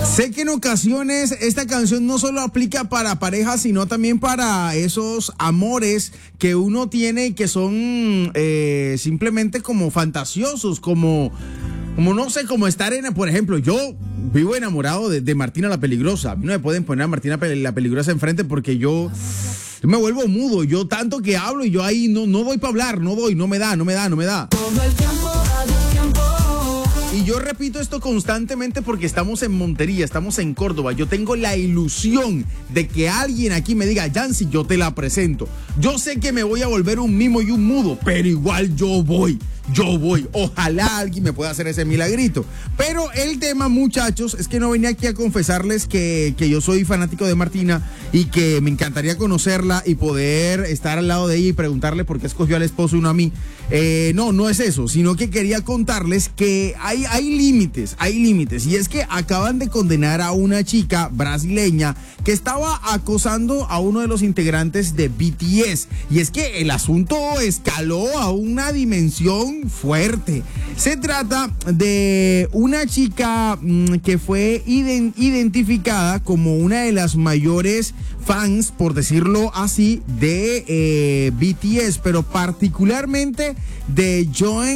Sé que en ocasiones esta canción no solo aplica para parejas, sino también para esos amores que uno tiene y que son simplemente como fantasiosos, como no sé, como estar por ejemplo, yo vivo enamorado de Martina la Peligrosa. A mí no me pueden poner a Martina la Peligrosa enfrente porque yo me vuelvo mudo. Yo tanto que hablo y yo ahí no doy para hablar, no me da. Todo el tiempo, a tiempo. Y yo repito esto constantemente porque estamos en Montería, estamos en Córdoba. Yo tengo la ilusión de que alguien aquí me diga, Yancy, yo te la presento. Yo sé que me voy a volver un mimo y un mudo, pero igual yo voy. Ojalá alguien me pueda hacer ese milagrito. Pero el tema, muchachos, es que no venía aquí a confesarles que yo soy fanático de Martina y que me encantaría conocerla y poder estar al lado de ella y preguntarle por qué escogió al esposo y no a mí. No es eso, sino que quería contarles que hay límites. Y es que acaban de condenar a una chica brasileña que estaba acosando a uno de los integrantes de BTS. Y es que el asunto escaló a una dimensión fuerte. Se trata de una chica que fue identificada como una de las mayores fans, por decirlo así, de BTS, pero particularmente de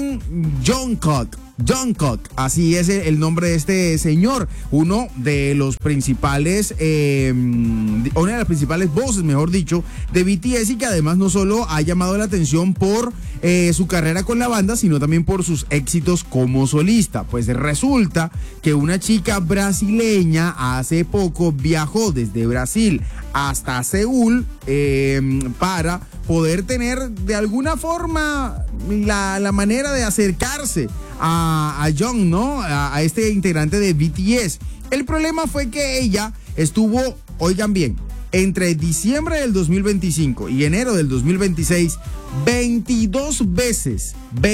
Jungkook, así es el nombre de este señor, una de las principales voces, mejor dicho, de BTS, y que además no solo ha llamado la atención por su carrera con la banda, sino también por sus éxitos como solista. Pues resulta que una chica brasileña hace poco viajó desde Brasil hasta Seúl para poder tener de alguna forma la manera de acercarse a Jung, ¿no? A este integrante de BTS. El problema fue que ella estuvo, oigan bien, entre diciembre del 2025 y enero del 2026, 22 veces,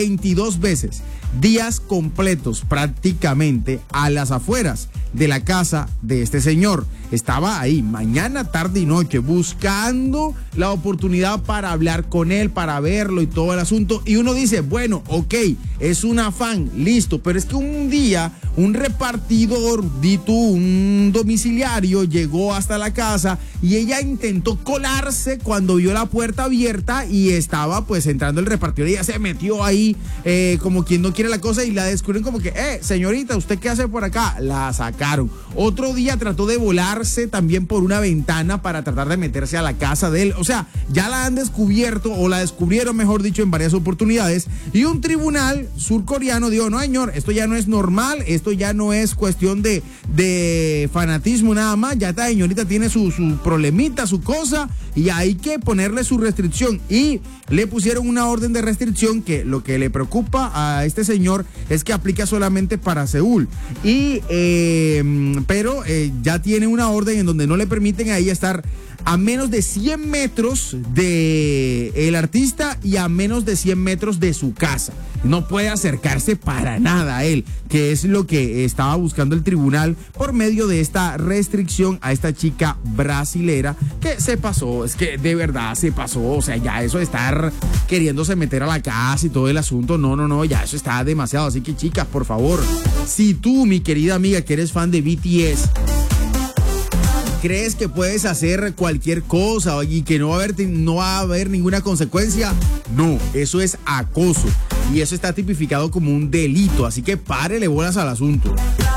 días completos prácticamente a las afueras de la casa de este señor. Estaba ahí mañana, tarde y noche buscando la oportunidad para hablar con él, para verlo y todo el asunto. Y uno dice, bueno, ok, es una fan, listo, pero es que un día un repartidor, un domiciliario llegó hasta la casa y ella intentó colarse cuando vio la puerta abierta y estaba pues entrando el repartidor. Ella se metió ahí como quien no quiere la cosa y la descubrieron como que, señorita, ¿usted qué hace por acá? La sacaron. Otro día trató de volarse también por una ventana para tratar de meterse a la casa de él. O sea, ya la han descubierto, o la descubrieron, mejor dicho, en varias oportunidades. Y un tribunal surcoreano dijo, no señor, esto ya no es normal, esto ya no es cuestión de fanatismo nada más. Ya esta señorita tiene su problemita, su cosa, y hay que ponerle su restricción. Y le pusieron una orden de restricción que lo que le preocupa a este señor es que aplica solamente para Seúl. Pero ya tiene una orden en donde no le permiten a ella estar a menos de 100 metros del artista y a menos de 100 metros de su casa. No puede acercarse para nada a él, que es lo que estaba buscando el tribunal por medio de esta restricción a esta chica brasilera que se pasó. Es que de verdad se pasó. O sea, ya eso de estar queriéndose meter a la casa y todo el asunto, no, ya eso está demasiado. Así que, chicas, por favor, si tú, mi querida amiga, que eres fan de BTS, ¿crees que puedes hacer cualquier cosa y que no va a haber ninguna consecuencia? No, eso es acoso y eso está tipificado como un delito, así que párele bolas al asunto.